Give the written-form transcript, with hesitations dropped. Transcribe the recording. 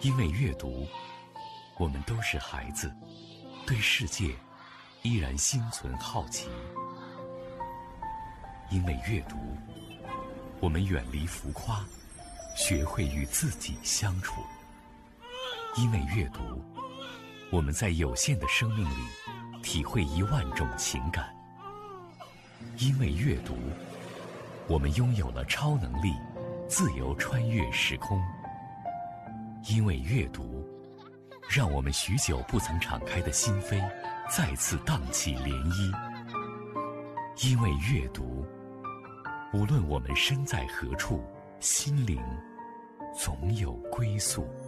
因为阅读，我们都是孩子，对世界依然心存好奇。因为阅读，我们远离浮夸，学会与自己相处。因为阅读，我们在有限的生命里体会10000种情感。因为阅读，我们拥有了超能力，自由穿越时空。因为阅读，让我们许久不曾敞开的心扉再次荡起涟漪。因为阅读，无论我们身在何处，心灵总有归宿。